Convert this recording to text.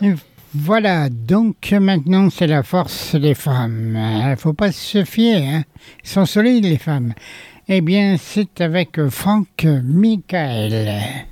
Et voilà, donc maintenant c'est la force des femmes. Faut pas se fier, hein. Ils sont solides les femmes. Eh bien, c'est avec Franck Michael.